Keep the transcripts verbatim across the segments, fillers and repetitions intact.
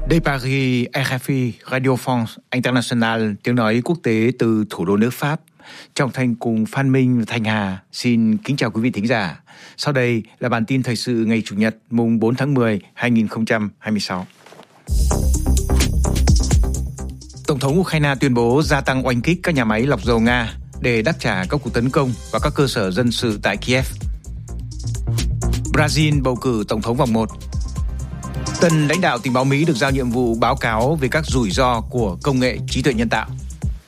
De Paris, rờ ép i, Radio France International, tiếng nói quốc tế từ thủ đô nước Pháp. Trọng Thành cùng Phan Minh và Thanh Hà xin kính chào quý vị thính giả. Sau đây là bản tin thời sự ngày Chủ nhật mùng bốn tháng mười, hai nghìn không trăm hai mươi sáu. Tổng thống Ukraine tuyên bố gia tăng oanh kích các nhà máy lọc dầu Nga để đáp trả các cuộc tấn công vào các cơ sở dân sự tại Kiev. Brazil bầu cử tổng thống vòng một. Tân lãnh đạo tình báo Mỹ được giao nhiệm vụ báo cáo về các rủi ro của công nghệ trí tuệ nhân tạo.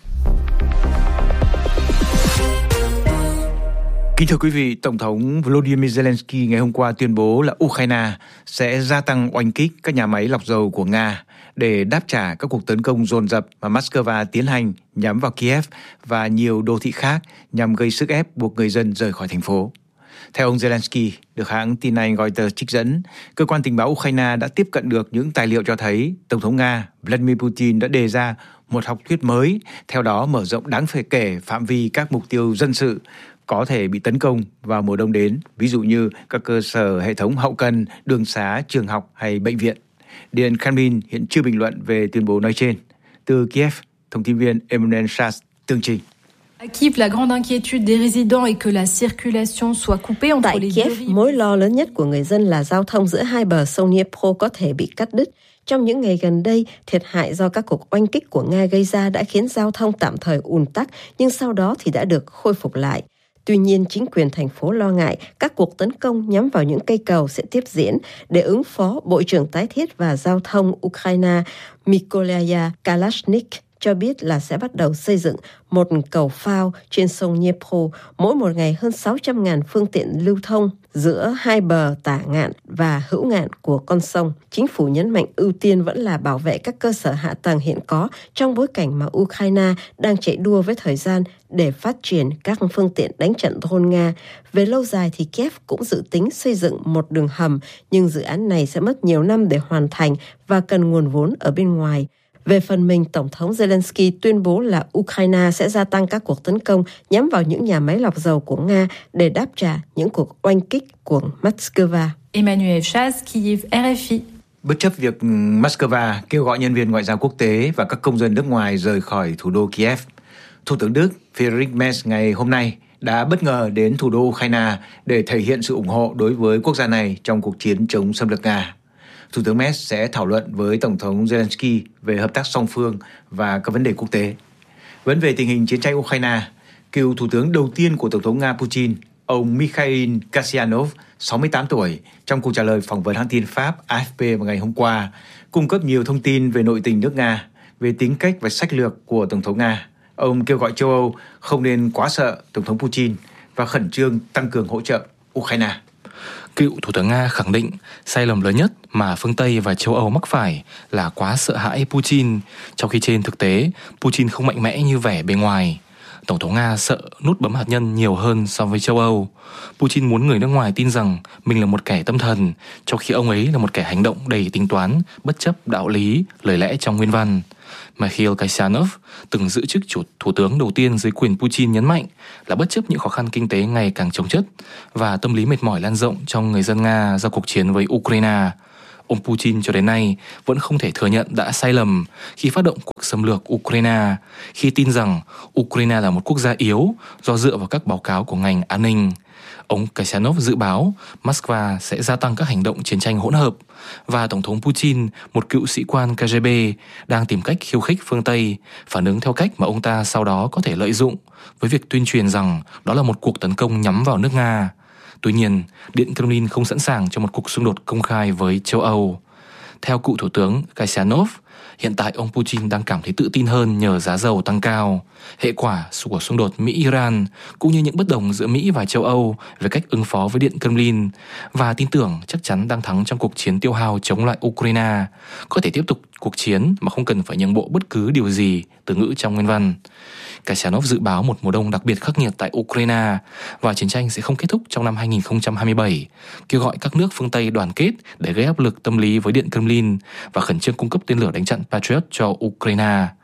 Kính thưa quý vị, Tổng thống Volodymyr Zelensky ngày hôm qua tuyên bố là Ukraine sẽ gia tăng oanh kích các nhà máy lọc dầu của Nga để đáp trả các cuộc tấn công dồn dập mà Moscow tiến hành nhắm vào Kiev và nhiều đô thị khác nhằm gây sức ép buộc người dân rời khỏi thành phố. Theo ông Zelensky, được hãng tin Anh Reuters trích dẫn, cơ quan tình báo Ukraine đã tiếp cận được những tài liệu cho thấy Tổng thống Nga Vladimir Putin đã đề ra một học thuyết mới, theo đó mở rộng đáng phải kể phạm vi các mục tiêu dân sự có thể bị tấn công vào mùa đông đến, ví dụ như các cơ sở hệ thống hậu cần, đường xá, trường học hay bệnh viện. Điện Kremlin hiện chưa bình luận về tuyên bố nói trên. Từ Kiev, thông tin viên Emmanuel Schatz tường trình. À Kiev, la grande inquiétude des résidents est que la circulation soit coupée entre Tại les Kiev, deux rives. mối lo lớn nhất của người dân là giao thông giữa hai bờ sông Dnipro có thể bị cắt đứt. Trong những ngày gần đây, thiệt hại do các cuộc oanh kích của Nga gây ra đã khiến giao thông tạm thời ùn tắc, nhưng sau đó thì đã được khôi phục lại. Tuy nhiên, chính quyền thành phố lo ngại các cuộc tấn công nhắm vào những cây cầu sẽ tiếp diễn. Để ứng phó, Bộ trưởng Tái thiết và Giao thông Ukraine Mykolia Kalashnik cho biết là sẽ bắt đầu xây dựng một cầu phao trên sông Dnipro, mỗi một ngày hơn sáu trăm nghìn phương tiện lưu thông giữa hai bờ tả ngạn và hữu ngạn của con sông. Chính phủ nhấn mạnh ưu tiên vẫn là bảo vệ các cơ sở hạ tầng hiện có trong bối cảnh mà Ukraine đang chạy đua với thời gian để phát triển các phương tiện đánh trận drone Nga. Về lâu dài thì Kiev cũng dự tính xây dựng một đường hầm, nhưng dự án này sẽ mất nhiều năm để hoàn thành và cần nguồn vốn ở bên ngoài. Về phần mình, Tổng thống Zelensky tuyên bố là Ukraine sẽ gia tăng các cuộc tấn công nhắm vào những nhà máy lọc dầu của Nga để đáp trả những cuộc oanh kích của Moscow. Emmanuel Schatz, Kiev, rờ ép i. Bất chấp việc Moscow kêu gọi nhân viên ngoại giao quốc tế và các công dân nước ngoài rời khỏi thủ đô Kiev, Thủ tướng Đức Friedrich Merz ngày hôm nay đã bất ngờ đến thủ đô Ukraine để thể hiện sự ủng hộ đối với quốc gia này trong cuộc chiến chống xâm lược Nga. Thủ tướng Merz sẽ thảo luận với Tổng thống Zelensky về hợp tác song phương và các vấn đề quốc tế. Vấn về tình hình chiến tranh Ukraine, cựu thủ tướng đầu tiên của Tổng thống Nga Putin, ông Mikhail Kasyanov, sáu mươi tám tuổi, trong cuộc trả lời phỏng vấn hãng tin Pháp a ép pê vào ngày hôm qua, cung cấp nhiều thông tin về nội tình nước Nga, về tính cách và sách lược của Tổng thống Nga. Ông kêu gọi châu Âu không nên quá sợ Tổng thống Putin và khẩn trương tăng cường hỗ trợ Ukraine. Cựu Thủ tướng Nga khẳng định sai lầm lớn nhất mà phương Tây và châu Âu mắc phải là quá sợ hãi Putin, trong khi trên thực tế Putin không mạnh mẽ như vẻ bề ngoài. Tổng thống Nga sợ nút bấm hạt nhân nhiều hơn so với châu Âu. Putin muốn người nước ngoài tin rằng mình là một kẻ tâm thần, trong khi ông ấy là một kẻ hành động đầy tính toán, bất chấp đạo lý, lời lẽ trong nguyên văn. Mikhail Kasyanov, từng giữ chức chủ thủ tướng đầu tiên dưới quyền Putin, nhấn mạnh là bất chấp những khó khăn kinh tế ngày càng chồng chất và tâm lý mệt mỏi lan rộng trong người dân Nga do cuộc chiến với Ukraine, ông Putin cho đến nay vẫn không thể thừa nhận đã sai lầm khi phát động cuộc xâm lược Ukraine, khi tin rằng Ukraine là một quốc gia yếu do dựa vào các báo cáo của ngành an ninh. Ông Kasyanov dự báo Moscow sẽ gia tăng các hành động chiến tranh hỗn hợp và Tổng thống Putin, một cựu sĩ quan ca giê bê, đang tìm cách khiêu khích phương Tây, phản ứng theo cách mà ông ta sau đó có thể lợi dụng với việc tuyên truyền rằng đó là một cuộc tấn công nhắm vào nước Nga. Tuy nhiên, Điện Kremlin không sẵn sàng cho một cuộc xung đột công khai với châu Âu. Theo cựu Thủ tướng Kasyanov, hiện tại ông Putin đang cảm thấy tự tin hơn nhờ giá dầu tăng cao, hệ quả của xung đột Mỹ-Iran, cũng như những bất đồng giữa Mỹ và châu Âu về cách ứng phó với Điện Kremlin, và tin tưởng chắc chắn đang thắng trong cuộc chiến tiêu hao chống lại Ukraine, có thể tiếp tục cuộc chiến mà không cần phải nhượng bộ bất cứ điều gì, từ ngữ trong nguyên văn. Kasyanov dự báo một mùa đông đặc biệt khắc nghiệt tại Ukraine và chiến tranh sẽ không kết thúc trong năm hai nghìn không trăm hai mươi bảy, kêu gọi các nước phương Tây đoàn kết để gây áp lực tâm lý với Điện Kremlin và khẩn trương cung cấp tên lửa đánh chặn Patriot cho Ukraine.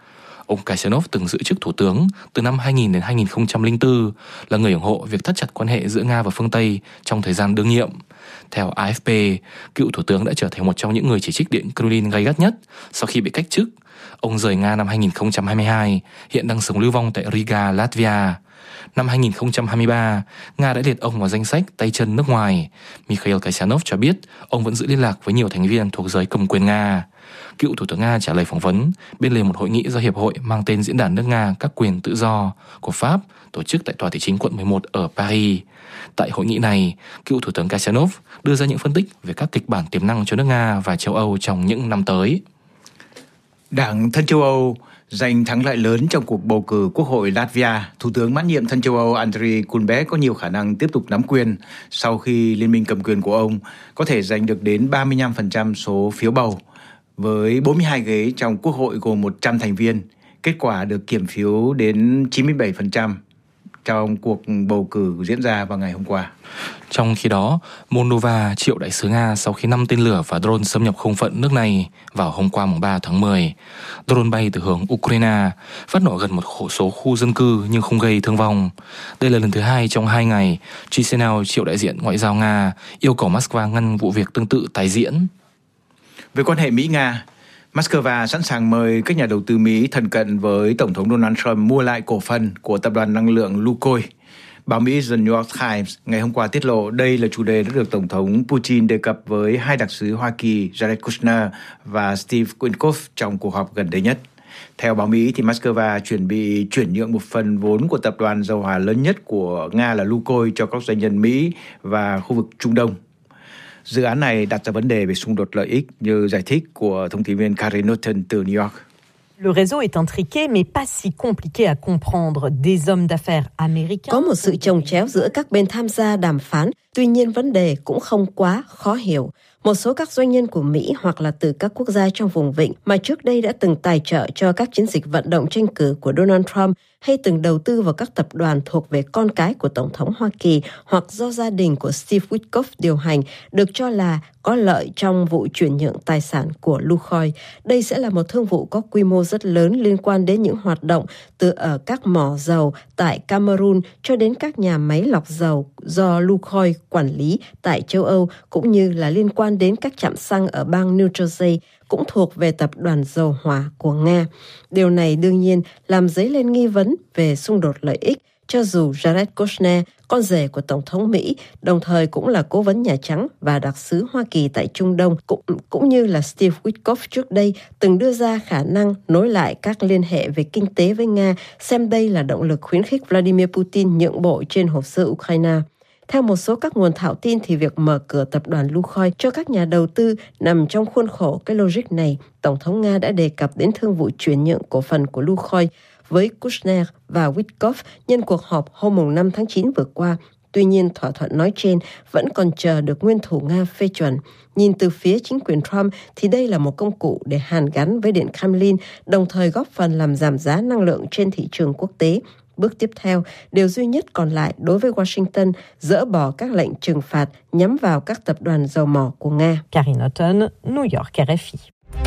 Ông Kasyanov từng giữ chức thủ tướng từ năm hai nghìn đến hai nghìn không trăm lẻ bốn, là người ủng hộ việc thắt chặt quan hệ giữa Nga và phương Tây trong thời gian đương nhiệm. Theo a ép pê, cựu thủ tướng đã trở thành một trong những người chỉ trích Điện Kremlin gay gắt nhất sau khi bị cách chức. Ông rời Nga năm hai nghìn không trăm hai mươi hai, hiện đang sống lưu vong tại Riga, Latvia. Năm hai nghìn không trăm hai mươi ba, Nga đã liệt ông vào danh sách tay chân nước ngoài. Mikhail Kasyanov cho biết ông vẫn giữ liên lạc với nhiều thành viên thuộc giới cầm quyền Nga. Cựu thủ tướng Nga trả lời phỏng vấn bên lề một hội nghị do Hiệp hội mang tên Diễn đàn nước Nga các quyền tự do của Pháp tổ chức tại Tòa Thị chính quận mười một ở Paris. Tại hội nghị này, cựu thủ tướng Kasyanov đưa ra những phân tích về các kịch bản tiềm năng cho nước Nga và châu Âu trong những năm tới. Đảng Thân châu Âu giành thắng lợi lớn trong cuộc bầu cử Quốc hội Latvia. Thủ tướng mãn nhiệm Thân châu Âu Andriy Kulbek có nhiều khả năng tiếp tục nắm quyền sau khi liên minh cầm quyền của ông có thể giành được đến ba mươi lăm phần trăm số phiếu bầu. Với bốn mươi hai ghế trong Quốc hội gồm một trăm thành viên, kết quả được kiểm phiếu đến chín mươi bảy phần trăm trong cuộc bầu cử diễn ra vào ngày hôm qua. Trong khi đó, Moldova triệu đại sứ Nga sau khi năm tên lửa và drone xâm nhập không phận nước này vào hôm qua mùng ba tháng mười. Drone bay từ hướng Ukraine, phát nổ gần một số khu dân cư nhưng không gây thương vong. Đây là lần thứ hai trong hai ngày Chisinau triệu đại diện ngoại giao Nga yêu cầu Moscow ngăn vụ việc tương tự tái diễn. Về quan hệ Mỹ-Nga, Moscow sẵn sàng mời các nhà đầu tư Mỹ thân cận với Tổng thống Donald Trump mua lại cổ phần của tập đoàn năng lượng Lukoil. Báo Mỹ The New York Times ngày hôm qua tiết lộ đây là chủ đề đã được Tổng thống Putin đề cập với hai đặc sứ Hoa Kỳ Jared Kushner và Steve Witkoff trong cuộc họp gần đây nhất. Theo báo Mỹ, thì Moscow chuẩn bị chuyển nhượng một phần vốn của tập đoàn dầu hỏa lớn nhất của Nga là Lukoil cho các doanh nhân Mỹ và khu vực Trung Đông. Dự án này đặt ra vấn đề về xung đột lợi ích như giải thích của thông tin viên Karen Norton từ New York. Le réseau est intriqué mais pas si compliqué à comprendre. Des hommes d'affaires américains. Có một sự chồng chéo giữa các bên tham gia đàm phán, tuy nhiên vấn đề cũng không quá khó hiểu. Một số các doanh nhân của Mỹ hoặc là từ các quốc gia trong vùng vịnh mà trước đây đã từng tài trợ cho các chiến dịch vận động tranh cử của Donald Trump hay từng đầu tư vào các tập đoàn thuộc về con cái của Tổng thống Hoa Kỳ hoặc do gia đình của Steve Witkoff điều hành được cho là có lợi trong vụ chuyển nhượng tài sản của Lukoil. Đây sẽ là một thương vụ có quy mô rất lớn liên quan đến những hoạt động từ ở các mỏ dầu tại Cameroon cho đến các nhà máy lọc dầu do Lukoil quản lý tại châu Âu, cũng như là liên quan đến các trạm xăng ở bang New Jersey cũng thuộc về tập đoàn dầu hỏa của Nga. Điều này đương nhiên làm dấy lên nghi vấn về xung đột lợi ích, cho dù Jared Kushner, con rể của Tổng thống Mỹ, đồng thời cũng là cố vấn Nhà Trắng và đặc sứ Hoa Kỳ tại Trung Đông, cũng, cũng như là Steve Witkoff trước đây, từng đưa ra khả năng nối lại các liên hệ về kinh tế với Nga, xem đây là động lực khuyến khích Vladimir Putin nhượng bộ trên hồ sơ Ukraine. Theo một số các nguồn thạo tin thì việc mở cửa tập đoàn Lukoil cho các nhà đầu tư nằm trong khuôn khổ cái logic này. Tổng thống Nga đã đề cập đến thương vụ chuyển nhượng cổ phần của Lukoil với Kushner và Witkoff nhân cuộc họp hôm năm tháng chín vừa qua. Tuy nhiên, thỏa thuận nói trên vẫn còn chờ được nguyên thủ Nga phê chuẩn. Nhìn từ phía chính quyền Trump thì đây là một công cụ để hàn gắn với Điện Kremlin, đồng thời góp phần làm giảm giá năng lượng trên thị trường quốc tế. Bước tiếp theo, điều duy nhất còn lại đối với Washington dỡ bỏ các lệnh trừng phạt nhắm vào các tập đoàn dầu mỏ của Nga. Karen Norton, New York, R F I.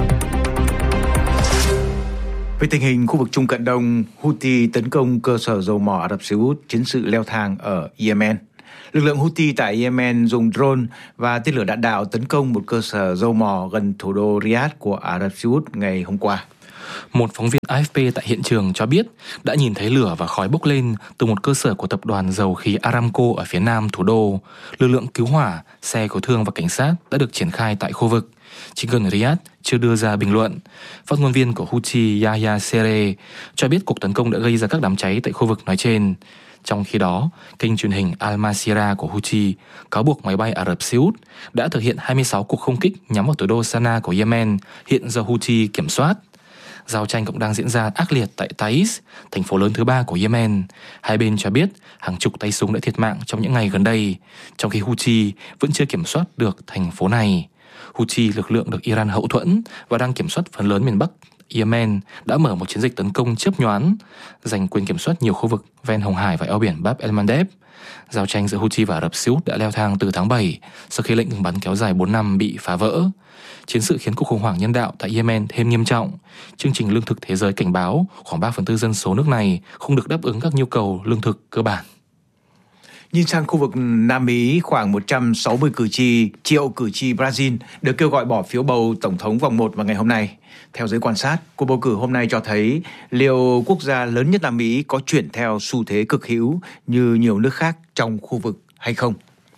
Về tình hình khu vực Trung Cận Đông, Houthi tấn công cơ sở dầu mỏ Ả Rập Xê Út, chiến sự leo thang ở Yemen. Lực lượng Houthi tại Yemen dùng drone và tên lửa đạn đạo tấn công một cơ sở dầu mỏ gần thủ đô Riyadh của Ả Rập Xê Út ngày hôm qua. Một phóng viên a ép pê tại hiện trường cho biết đã nhìn thấy lửa và khói bốc lên từ một cơ sở của tập đoàn dầu khí Aramco ở phía nam thủ đô. Lực lượng cứu hỏa, xe cứu thương và cảnh sát đã được triển khai tại khu vực. Chính quyền Riyadh chưa đưa ra bình luận. Phát ngôn viên của Houthi Yahya Sere cho biết cuộc tấn công đã gây ra các đám cháy tại khu vực nói trên. Trong khi đó, kênh truyền hình Al Masira của Houthi cáo buộc máy bay Ả Rập Xê Út đã thực hiện hai mươi sáu cuộc không kích nhắm vào thủ đô Sanaa của Yemen, hiện do Houthi kiểm soát. Giao tranh cũng đang diễn ra ác liệt tại Taiz, thành phố lớn thứ ba của Yemen. Hai bên cho biết hàng chục tay súng đã thiệt mạng trong những ngày gần đây, trong khi Houthi vẫn chưa kiểm soát được thành phố này. Houthi, lực lượng được Iran hậu thuẫn và đang kiểm soát phần lớn miền Bắc Yemen đã mở một chiến dịch tấn công chớp nhoáng, giành quyền kiểm soát nhiều khu vực ven Hồng Hải và eo biển Bab el-Mandeb. Giao tranh giữa Houthi và Ả Rập Xê Út đã leo thang từ tháng bảy sau khi lệnh ngừng bắn kéo dài bốn năm bị phá vỡ. Chiến sự khiến cuộc khủng hoảng nhân đạo tại Yemen thêm nghiêm trọng. Chương trình Lương thực Thế giới cảnh báo khoảng ba phần tư dân số nước này không được đáp ứng các nhu cầu lương thực cơ bản. Nhìn sang khu vực Nam Mỹ, khoảng một trăm sáu mươi cử tri, triệu cử tri Brazil được kêu gọi bỏ phiếu bầu Tổng thống vòng một vào ngày hôm nay. Theo giới quan sát, cuộc bầu cử hôm nay cho thấy liệu quốc gia lớn nhất Nam Mỹ có chuyển theo xu thế cực hữu như nhiều nước khác trong khu vực hay không.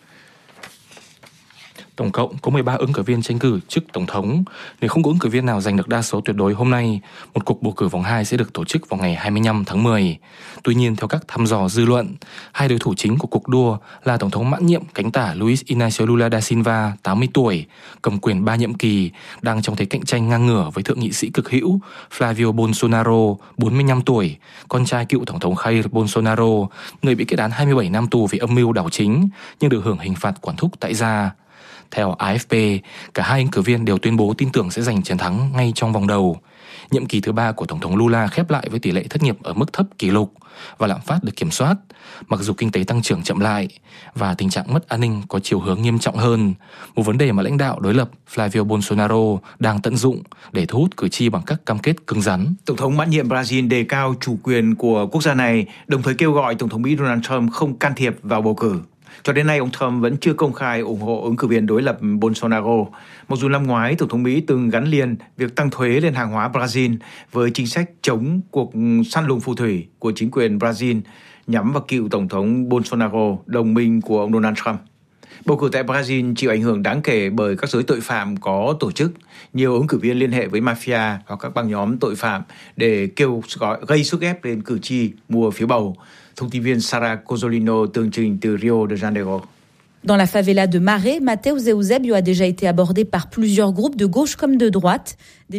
Tổng cộng có mười ba ứng cử viên tranh cử chức Tổng thống. Nếu không có ứng cử viên nào giành được đa số tuyệt đối hôm nay, một cuộc bầu cử vòng hai sẽ được tổ chức vào ngày hai mươi lăm tháng mười. Tuy nhiên, theo các thăm dò dư luận, hai đối thủ chính của cuộc đua là Tổng thống mãn nhiệm cánh tả Luiz Inácio Lula da Silva, tám mươi tuổi, cầm quyền ba nhiệm kỳ, đang trong thế cạnh tranh ngang ngửa với thượng nghị sĩ cực hữu Flavio Bolsonaro, bốn mươi lăm tuổi, con trai cựu Tổng thống Jair Bolsonaro, người bị kết án hai mươi bảy năm tù vì âm mưu đảo chính, nhưng được hưởng hình phạt quản thúc tại gia. Theo a ép pê, cả hai ứng cử viên đều tuyên bố tin tưởng sẽ giành chiến thắng ngay trong vòng đầu. Nhiệm kỳ thứ ba của Tổng thống Lula khép lại với tỷ lệ thất nghiệp ở mức thấp kỷ lục và lạm phát được kiểm soát, mặc dù kinh tế tăng trưởng chậm lại và tình trạng mất an ninh có chiều hướng nghiêm trọng hơn, một vấn đề mà lãnh đạo đối lập Flavio Bolsonaro đang tận dụng để thu hút cử tri bằng các cam kết cứng rắn. Tổng thống mãn nhiệm Brazil đề cao chủ quyền của quốc gia này, đồng thời kêu gọi Tổng thống Mỹ Donald Trump không can thiệp vào bầu cử. Cho đến nay, ông Trump vẫn chưa công khai ủng hộ ứng cử viên đối lập Bolsonaro. Mặc dù năm ngoái, Tổng thống Mỹ từng gắn liền việc tăng thuế lên hàng hóa Brazil với chính sách chống cuộc săn lùng phù thủy của chính quyền Brazil nhắm vào cựu Tổng thống Bolsonaro, đồng minh của ông Donald Trump. Bầu cử tại Brazil chịu ảnh hưởng đáng kể bởi các giới tội phạm có tổ chức. Nhiều ứng cử viên liên hệ với mafia hoặc các băng nhóm tội phạm để kêu gọi gây sức ép lên cử tri mua phiếu bầu. Thông tin viên Sara Cozzolino tường trình từ Rio de Janeiro. Dans la favela de Maré, Mateus Eusébio a déjà été abordé par plusieurs groupes de gauche comme de droite.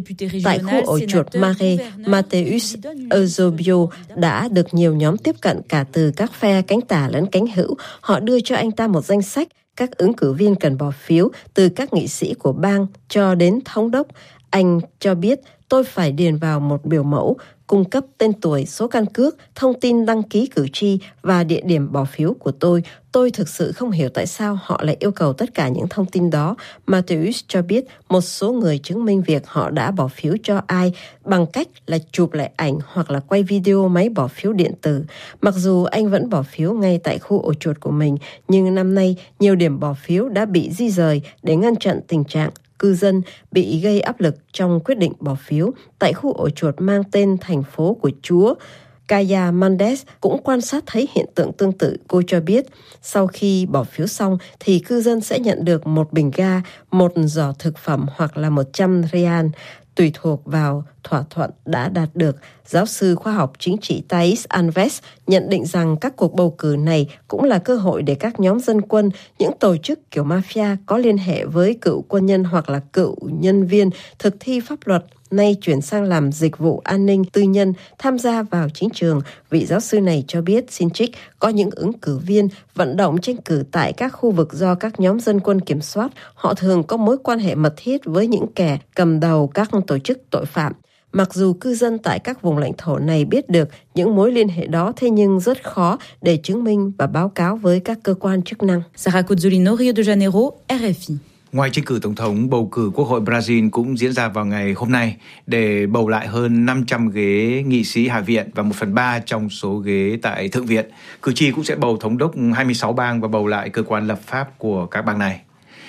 Tại khu ổ chuột Maré, Mateus Eusébio đã được nhiều nhóm tiếp cận cả từ các phe cánh tả lẫn cánh hữu. Họ đưa cho anh ta một danh sách các ứng cử viên cần bỏ phiếu, từ các nghị sĩ của bang cho đến thống đốc. Anh cho biết, tôi phải điền vào một biểu mẫu, cung cấp tên tuổi, số căn cước, thông tin đăng ký cử tri và địa điểm bỏ phiếu của tôi. Tôi thực sự không hiểu tại sao họ lại yêu cầu tất cả những thông tin đó. Mateus cho biết một số người chứng minh việc họ đã bỏ phiếu cho ai bằng cách là chụp lại ảnh hoặc là quay video máy bỏ phiếu điện tử. Mặc dù anh vẫn bỏ phiếu ngay tại khu ổ chuột của mình, nhưng năm nay nhiều điểm bỏ phiếu đã bị di rời để ngăn chặn tình trạng cư dân bị gây áp lực trong quyết định bỏ phiếu. Tại khu ổ chuột mang tên thành phố của Chúa, Kaya Mendes cũng quan sát thấy hiện tượng tương tự. Cô cho biết, sau khi bỏ phiếu xong thì cư dân sẽ nhận được một bình ga, một giỏ thực phẩm hoặc là một trăm rial, tùy thuộc vào thỏa thuận đã đạt được. Giáo sư khoa học chính trị Thais Alves nhận định rằng các cuộc bầu cử này cũng là cơ hội để các nhóm dân quân, những tổ chức kiểu mafia có liên hệ với cựu quân nhân hoặc là cựu nhân viên thực thi pháp luật nay chuyển sang làm dịch vụ an ninh tư nhân tham gia vào chính trường. Vị giáo sư này cho biết, xin trích, có những ứng cử viên vận động tranh cử tại các khu vực do các nhóm dân quân kiểm soát. Họ thường có mối quan hệ mật thiết với những kẻ cầm đầu các tổ chức tội phạm. Mặc dù cư dân tại các vùng lãnh thổ này biết được những mối liên hệ đó, thế nhưng rất khó để chứng minh và báo cáo với các cơ quan chức năng. Sara Cozzolino, Rio de Janeiro, R F I. Ngoài tranh cử tổng thống, bầu cử Quốc hội Brazil cũng diễn ra vào ngày hôm nay để bầu lại hơn năm trăm ghế nghị sĩ Hạ viện và một phần ba trong số ghế tại Thượng viện. Cử tri cũng sẽ bầu thống đốc hai mươi sáu bang và bầu lại cơ quan lập pháp của các bang này.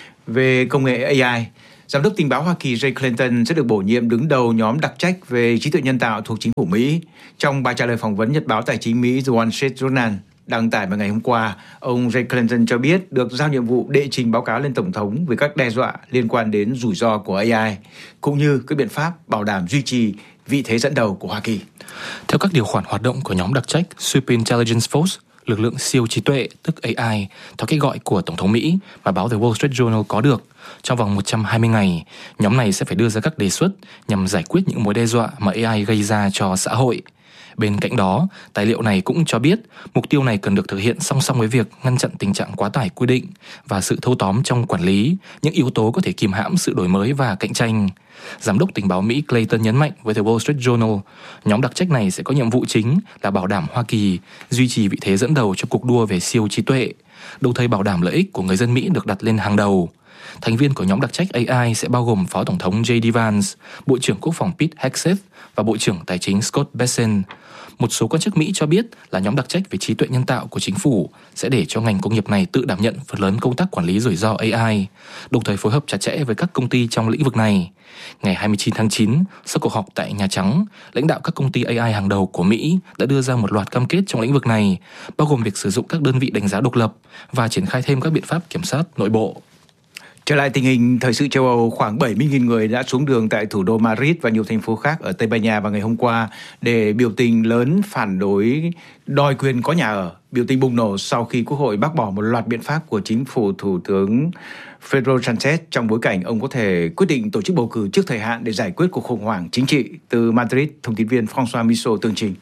Về công nghệ a i, Giám đốc tình báo Hoa Kỳ Jay Clayton sẽ được bổ nhiệm đứng đầu nhóm đặc trách về trí tuệ nhân tạo thuộc chính phủ Mỹ. Trong bài trả lời phỏng vấn nhật báo tài chính Mỹ The Wall Street Journal đăng tải vào ngày hôm qua, ông Jay Clayton cho biết được giao nhiệm vụ đệ trình báo cáo lên Tổng thống về các đe dọa liên quan đến rủi ro của a i, cũng như các biện pháp bảo đảm duy trì vị thế dẫn đầu của Hoa Kỳ. Theo các điều khoản hoạt động của nhóm đặc trách Super Intelligence Force, lực lượng siêu trí tuệ, tức a i, theo cách gọi của Tổng thống Mỹ mà báo The Wall Street Journal có được, trong vòng một trăm hai mươi ngày, nhóm này sẽ phải đưa ra các đề xuất nhằm giải quyết những mối đe dọa mà a i gây ra cho xã hội. Bên cạnh đó, tài liệu này cũng cho biết mục tiêu này cần được thực hiện song song với việc ngăn chặn tình trạng quá tải quy định và sự thâu tóm trong quản lý, những yếu tố có thể kìm hãm sự đổi mới và cạnh tranh. Giám đốc tình báo Mỹ Clayton nhấn mạnh với The Wall Street Journal, nhóm đặc trách này sẽ có nhiệm vụ chính là bảo đảm Hoa Kỳ duy trì vị thế dẫn đầu trong cuộc đua về siêu trí tuệ, đồng thời bảo đảm lợi ích của người dân Mỹ được đặt lên hàng đầu. Thành viên của nhóm đặc trách a i sẽ bao gồm Phó Tổng thống J D Vance, Bộ trưởng Quốc phòng Pete Hegseth và Bộ trưởng Tài chính Scott Bessent. Một số quan chức Mỹ cho biết là nhóm đặc trách về trí tuệ nhân tạo của chính phủ sẽ để cho ngành công nghiệp này tự đảm nhận phần lớn công tác quản lý rủi ro a i, đồng thời phối hợp chặt chẽ với các công ty trong lĩnh vực này. Ngày hai mươi chín tháng chín, sau cuộc họp tại Nhà Trắng, lãnh đạo các công ty a i hàng đầu của Mỹ đã đưa ra một loạt cam kết trong lĩnh vực này, bao gồm việc sử dụng các đơn vị đánh giá độc lập và triển khai thêm các biện pháp kiểm soát nội bộ. Trở lại tình hình thời sự châu Âu, khoảng bảy mươi nghìn người đã xuống đường tại thủ đô Madrid và nhiều thành phố khác ở Tây Ban Nha vào ngày hôm qua để biểu tình lớn phản đối đòi quyền có nhà ở. Biểu tình bùng nổ sau khi Quốc hội bác bỏ một loạt biện pháp của chính phủ Thủ tướng Pedro Sánchez trong bối cảnh ông có thể quyết định tổ chức bầu cử trước thời hạn để giải quyết cuộc khủng hoảng chính trị. Từ Madrid, thông tin viên François Michaud tường trình.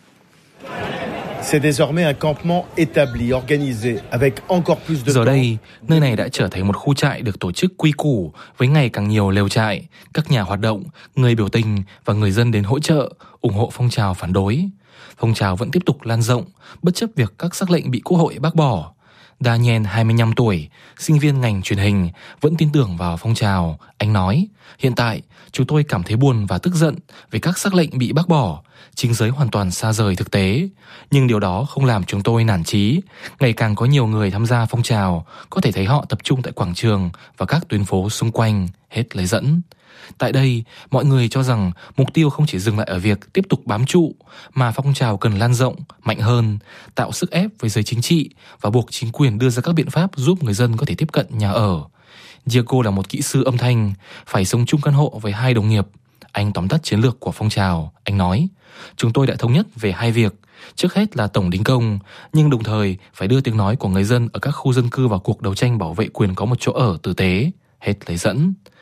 C'est désormais un campement établi, organisé, avec encore plus de. Giờ đây, nơi này đã trở thành một khu trại được tổ chức quy củ với ngày càng nhiều lều trại, các nhà hoạt động, người biểu tình và người dân đến hỗ trợ, ủng hộ phong trào phản đối. Phong trào vẫn tiếp tục lan rộng, bất chấp việc các sắc lệnh bị Quốc hội bác bỏ. Daniel, hai mươi lăm tuổi, sinh viên ngành truyền hình, vẫn tin tưởng vào phong trào. Anh nói, hiện tại, chúng tôi cảm thấy buồn và tức giận vì các sắc lệnh bị bác bỏ. Chính giới hoàn toàn xa rời thực tế. Nhưng điều đó không làm chúng tôi nản chí. Ngày càng có nhiều người tham gia phong trào, có thể thấy họ tập trung tại quảng trường và các tuyến phố xung quanh, hết lấy dẫn. Tại đây, mọi người cho rằng mục tiêu không chỉ dừng lại ở việc tiếp tục bám trụ, mà phong trào cần lan rộng, mạnh hơn, tạo sức ép với giới chính trị và buộc chính quyền đưa ra các biện pháp giúp người dân có thể tiếp cận nhà ở. Diego là một kỹ sư âm thanh, phải sống chung căn hộ với hai đồng nghiệp. Anh tóm tắt chiến lược của phong trào. Anh nói, chúng tôi đã thống nhất về hai việc. Trước hết là tổng đình công, nhưng đồng thời phải đưa tiếng nói của người dân ở các khu dân cư vào cuộc đấu tranh bảo vệ quyền có một chỗ ở tử tế. Hết lấy dẫn.